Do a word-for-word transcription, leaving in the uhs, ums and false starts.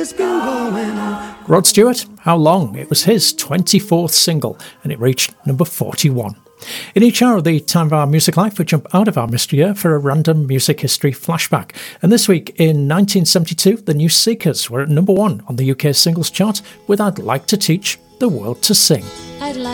Rod Stewart, How Long? It was his twenty-fourth single, and it reached number forty-one. In each hour of the Time of Our Music Life, we jump out of our mystery year for a random music history flashback. And this week, in nineteen seventy-two, the New Seekers were at number one on the U K singles chart with I'd Like to Teach the World to Sing. I'd like